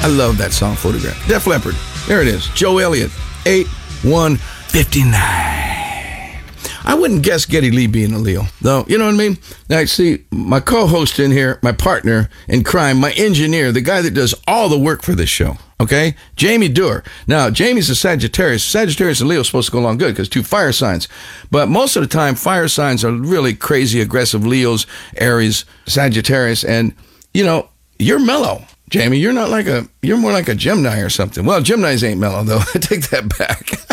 I love that song, Photograph. Def Leppard. There it is. Joe Elliott, 8159. I wouldn't guess Geddy Lee being a Leo, though. You know what I mean? Now, see, my co-host in here, my partner in crime, my engineer, the guy that does all the work for this show, okay? Jamie Dewar. Now, Jamie's a Sagittarius. Sagittarius and Leo are supposed to go along good because 2 fire signs. But most of the time, fire signs are really crazy, aggressive. Leos, Aries, Sagittarius. And, you know, you're mellow. Jamie, you're more like a Gemini or something. Well, Geminis ain't mellow, though. I take that back.